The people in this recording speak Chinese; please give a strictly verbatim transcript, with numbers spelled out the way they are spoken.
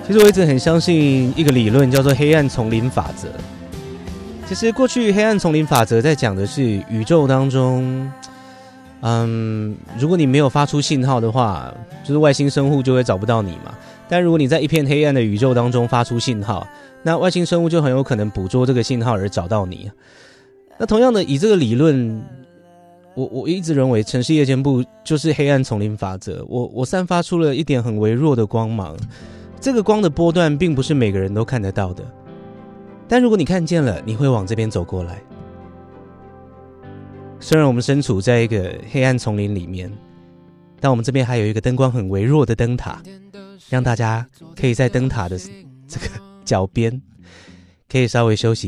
其实我一直很相信一个理论，叫做黑暗丛林法则。其实过去黑暗丛林法则在讲的是宇宙当中，嗯，如果你没有发出信号的话，就是外星生物就会找不到你嘛。但如果你在一片黑暗的宇宙当中发出信号，那外星生物就很有可能捕捉这个信号而找到你。那同样的，以这个理论，我我一直认为城市夜间部就是黑暗丛林法则。我我散发出了一点很微弱的光芒，这个光的波段并不是每个人都看得到的，但如果你看见了，你会往这边走过来。虽然我们身处在一个黑暗丛林里面，但我们这边还有一个灯光很微弱的灯塔，让大家可以在灯塔的这个脚边可以稍微休息。